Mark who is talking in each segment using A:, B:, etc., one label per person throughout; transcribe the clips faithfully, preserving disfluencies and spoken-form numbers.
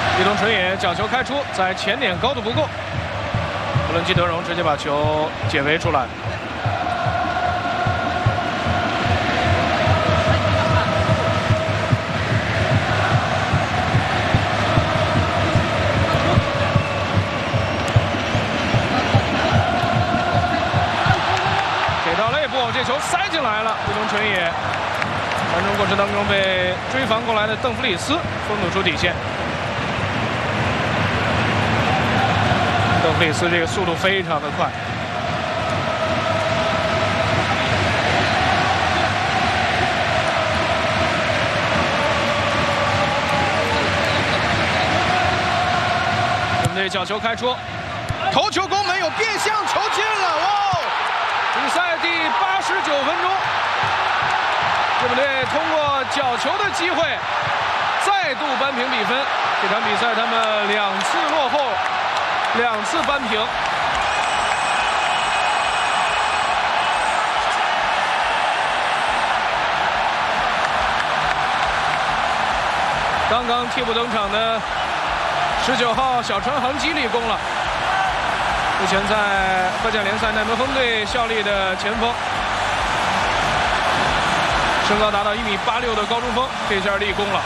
A: 伊东纯也角球开出，在前点高度不够，弗伦基德容直接把球解围出来。给到肋部，这球塞进来了，伊东纯也。传中过程当中被追防过来的邓弗里斯封堵出底线。 邓弗里斯这个速度非常的快，我们队角球开出，头球攻门有变向，球进了！哇！比赛第八十九分钟，日本队通过角球的机会再度扳平比分。这场比赛他们两次落后。 两次扳平，刚刚替补登场的十九号小川航基立功了。目前在荷甲联赛奈门亨队效力的前锋，身高达到一米八六的高中锋，这下立功了。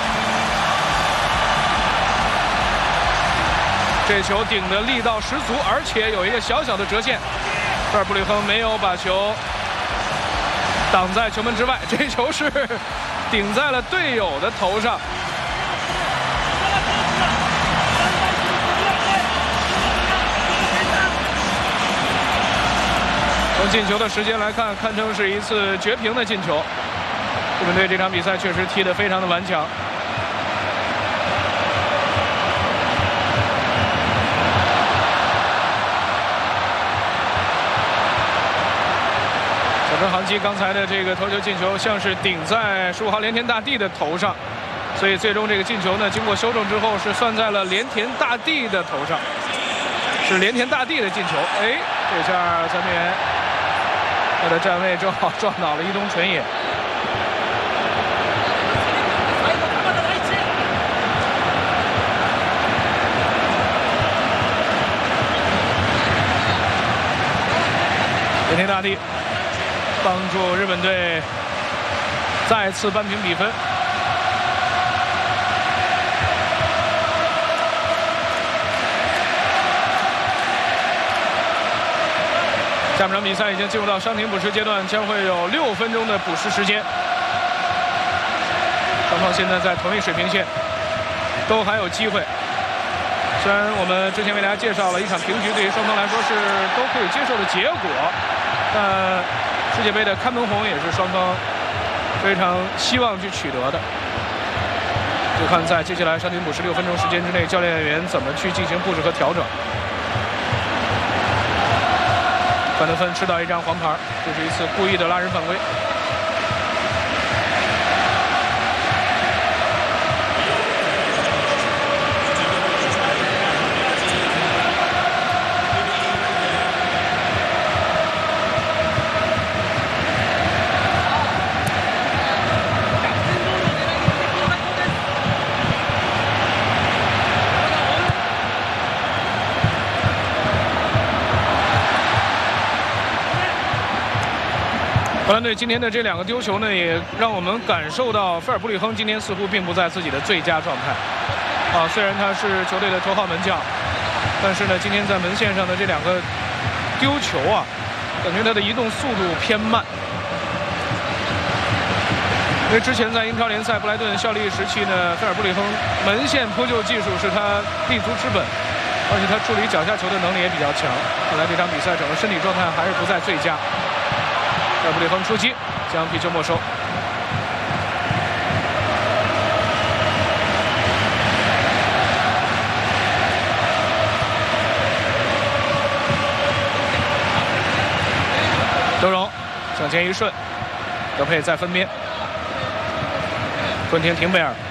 A: 这球顶的力道十足，而且有一个小小的折线，菲尔布里亨没有把球挡在球门之外，这球是顶在了队友的头上。从进球的时间来看，堪称是一次绝平的进球。日本队这场比赛确实踢得非常的顽强。 小川航基刚才的这个头球进球，像是顶在十五号连田大地的头上，所以最终这个进球呢，经过修正之后是算在了连田大地的头上，是连田大地的进球。哎，这下三边他的站位正好撞倒了伊东纯也。连田大地。 帮助日本队再次扳平比分。下半场比赛已经进入到伤停补时阶段，将会有六分钟的补时时间。双方现在在同一水平线，都还有机会。虽然我们之前为大家介绍了一场平局，对于双方来说是都可以接受的结果，但。 世界杯的看门红也是双方非常希望去取得的，就看在接下来伤停补时六分钟时间之内，教练员怎么去进行布置和调整。范德芬吃到一张黄牌，这是一次故意的拉人犯规。荷兰队今天的这两个丢球呢，也让我们感受到菲尔布里亨今天似乎并不在自己的最佳状态。啊，虽然他是球队的头号门将，但是呢，今天在门线上的这两个丢球啊，感觉他的移动速度偏慢。因为之前在英超联赛布莱顿效力时期呢，菲尔布里亨门线扑救技术是他立足之本，而且他处理脚下球的能力也比较强。看来这场比赛整个身体状态还是不在最佳。 菲尔布里亨出击，将皮球没收。德容向前一顺，德佩再分边，昆汀廷贝尔